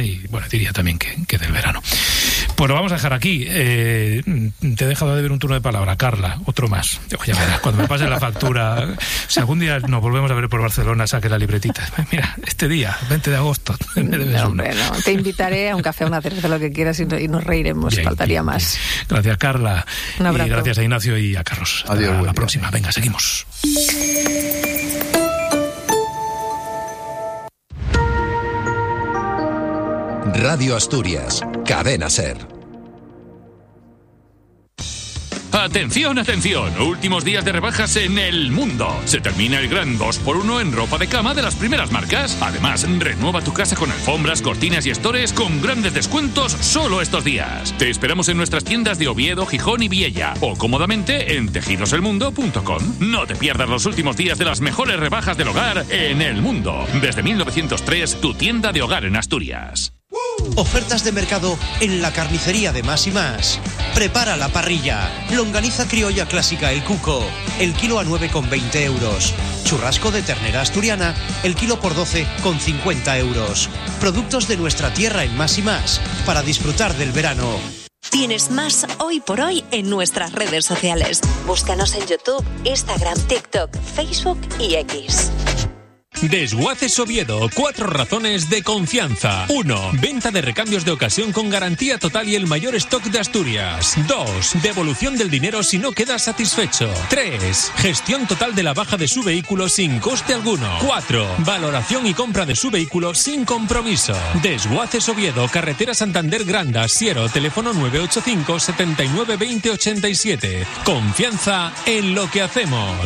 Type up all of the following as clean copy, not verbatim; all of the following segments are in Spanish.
y, bueno, diría también que del verano. Pues lo vamos a dejar aquí. Te he dejado de ver un turno de palabra. Carla, otro más. Ya verás, cuando me pase la factura, si algún día nos volvemos a ver por Barcelona, saque la libretita. Mira, este día, 20 de agosto, me debes no, hombre, no. Te invitaré a un café, a una cerveza, lo que quieras, y nos reiremos. Bien, faltaría más. Gracias, Carla. Un abrazo. Y gracias a Ignacio y a Carlos. Hasta Adiós, la próxima. Venga, seguimos. Radio Asturias, Cadena SER. ¡Atención, atención! Últimos días de rebajas en El Mundo. Se termina el gran 2x1 en ropa de cama de las primeras marcas. Además, renueva tu casa con alfombras, cortinas y estores con grandes descuentos solo estos días. Te esperamos en nuestras tiendas de Oviedo, Gijón y Viella o cómodamente en tejidoselmundo.com. No te pierdas los últimos días de las mejores rebajas del hogar en El Mundo. Desde 1903, tu tienda de hogar en Asturias. Ofertas de mercado en la carnicería de Más y Más. Prepara la parrilla. Longaniza criolla clásica El Cuco, el kilo a 9,20 euros. Churrasco de ternera asturiana, el kilo por 12,50 euros. Productos de nuestra tierra en Más y Más, para disfrutar del verano. Tienes más hoy por hoy en nuestras redes sociales. Búscanos en YouTube, Instagram, TikTok, Facebook y X. Desguaces Oviedo, 4 razones de confianza. 1. Venta de recambios de ocasión con garantía total y el mayor stock de Asturias. 2. Devolución del dinero si no quedas satisfecho. 3. Gestión total de la baja de su vehículo sin coste alguno. 4. Valoración y compra de su vehículo sin compromiso. Desguaces Oviedo, carretera Santander Granda, Siero, teléfono 985 79 20 87. Confianza en lo que hacemos.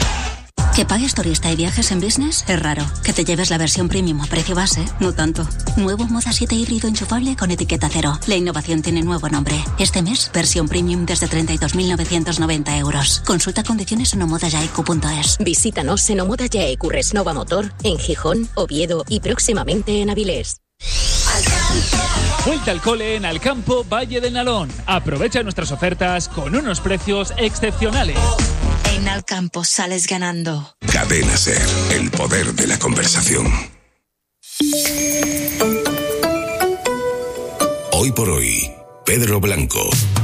Que pagues turista y viajes en business es raro. Que te lleves la versión premium a precio base, no tanto. Nuevo Moda 7 híbrido enchufable con etiqueta cero. La innovación tiene nuevo nombre. Este mes, versión premium desde 32.990 euros. Consulta condiciones en omodayaiq.es. Visítanos en Omoda Yaeq Resnova Motor, en Gijón, Oviedo y próximamente en Avilés. Vuelta al cole en Alcampo Valle del Nalón. Aprovecha nuestras ofertas con unos precios excepcionales. En Alcampo sales ganando. Cadena SER, el poder de la conversación. Hoy por hoy, Pedro Blanco.